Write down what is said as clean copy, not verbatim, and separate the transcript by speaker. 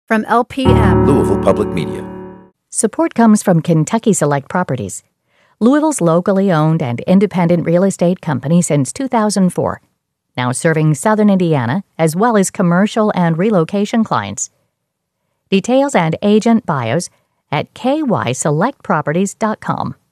Speaker 1: From LPM,
Speaker 2: Louisville Public Media.
Speaker 3: Support comes from Kentucky Select Properties, Louisville's locally owned and independent real estate company since 2004, now serving Southern Indiana as well as commercial and relocation clients. Details and agent bios at kyselectproperties.com.